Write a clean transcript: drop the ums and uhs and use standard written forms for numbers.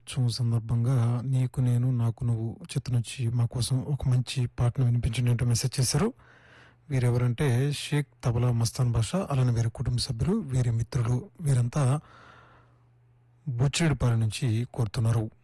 దినోత్సవం సందర్భంగా 'నీకు నేను నాకు నువ్వు' చిత్రం నుంచి మా కోసం ఒక మంచి పాటను వినిపించండి అంటూ మెసేజ్ చేశారు. వీరెవరంటే షేక్ తబలా మస్తాన్ బాషా, అలానే వీరి కుటుంబ సభ్యులు, వీరి మిత్రులు, వీరంతా బుచ్చిరెడ్డిపాలెం నుంచి కోరుతున్నారు.